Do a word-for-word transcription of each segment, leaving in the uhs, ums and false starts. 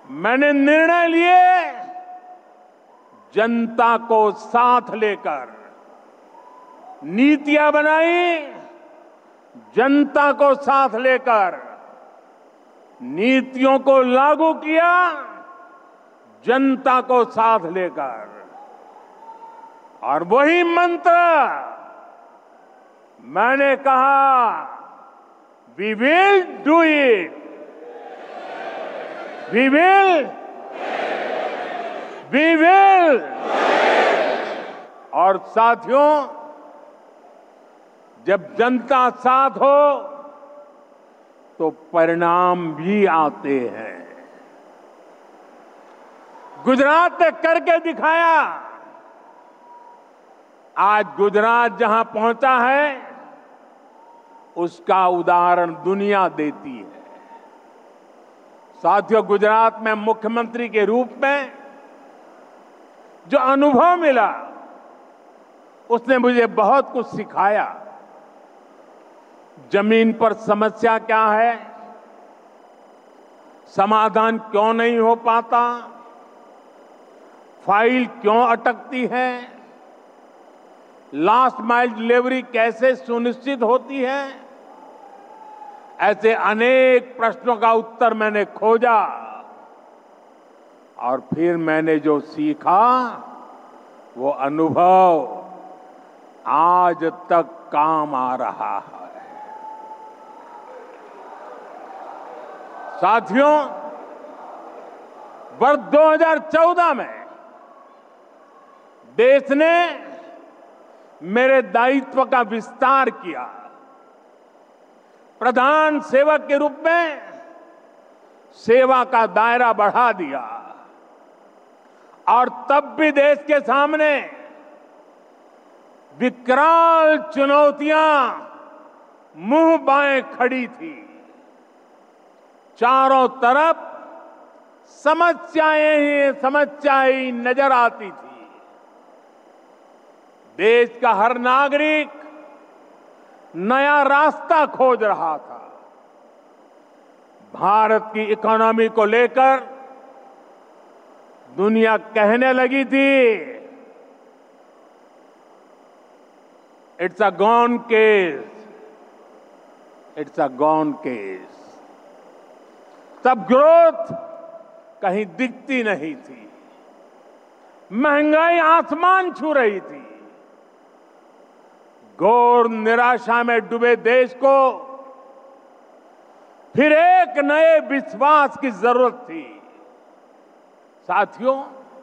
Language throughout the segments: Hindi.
मैंने निर्णय लिए जनता को साथ लेकर, नीतियां बनाई जनता को साथ लेकर, नीतियों को लागू किया जनता को साथ लेकर, और वही मंत्र मैंने कहा, we will do it, we will we will और साथियों, जब जनता साथ हो तो परिणाम भी आते हैं। गुजरात ने करके दिखाया। आज गुजरात जहां पहुंचा है उसका उदाहरण दुनिया देती है। साथियों, गुजरात में मुख्यमंत्री के रूप में जो अनुभव मिला उसने मुझे बहुत कुछ सिखाया। जमीन पर समस्या क्या है, समाधान क्यों नहीं हो पाता, फाइल क्यों अटकती है, लास्ट माइल डिलीवरी कैसे सुनिश्चित होती है, ऐसे अनेक प्रश्नों का उत्तर मैंने खोजा और फिर मैंने जो सीखा वो अनुभव आज तक काम आ रहा है। साथियों, वर्ष दो हज़ार चौदह में देश ने मेरे दायित्व का विस्तार किया। प्रधान सेवक के रूप में सेवा का दायरा बढ़ा दिया और तब भी देश के सामने विकराल चुनौतियां मुंह बाएं खड़ी थी। चारों तरफ समस्याएं ही समस्याएं ही नजर आती थी। देश का हर नागरिक नया रास्ता खोज रहा था। भारत की इकोनॉमी को लेकर दुनिया कहने लगी थी, it's a gone case, it's a gone case. तब ग्रोथ कहीं दिखती नहीं थी, महंगाई आसमान छू रही थी। घोर निराशा में डूबे देश को फिर एक नए विश्वास की जरूरत थी। साथियों,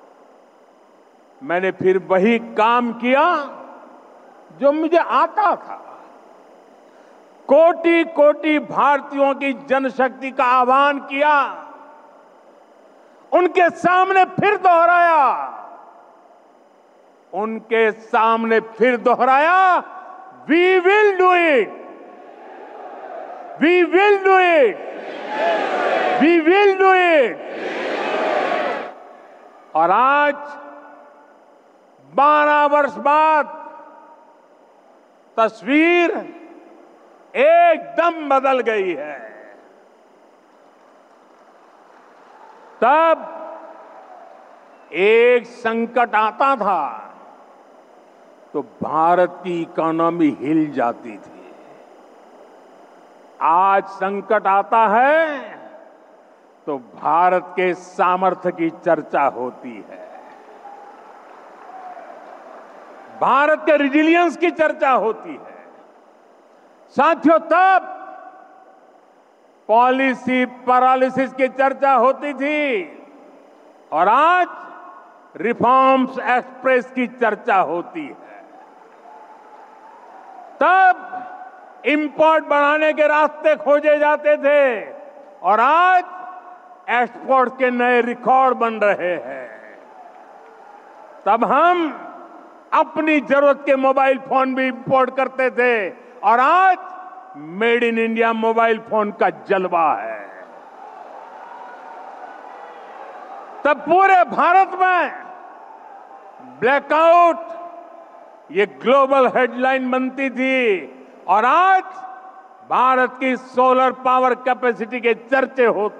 मैंने फिर वही काम किया जो मुझे आता था। कोटि कोटि भारतीयों की जनशक्ति का आह्वान किया, उनके सामने फिर दोहराया, उनके सामने फिर दोहराया, we will do it, we will do it, we will do it. और आज बारह वर्ष बाद तस्वीर एकदम बदल गई है। तब एक संकट आता था तो भारत की इकोनॉमी हिल जाती थी। आज संकट आता है तो भारत के सामर्थ्य की चर्चा होती है, भारत के रिजिलियंस की चर्चा होती है। साथियों, तब पॉलिसी पैरालिसिस की चर्चा होती थी और आज रिफॉर्म्स एक्सप्रेस की चर्चा होती है। तब इंपोर्ट बढ़ाने के रास्ते खोजे जाते थे और आज एक्सपोर्ट के नए रिकॉर्ड बन रहे हैं। तब हम अपनी जरूरत के मोबाइल फोन भी इंपोर्ट करते थे और आज made in India mobile phone का जलवा है। तब पूरे भारत में ब्लैकआउट ये ग्लोबल हेडलाइन बनती थी और आज भारत की सोलर पावर कैपेसिटी के चर्चे होते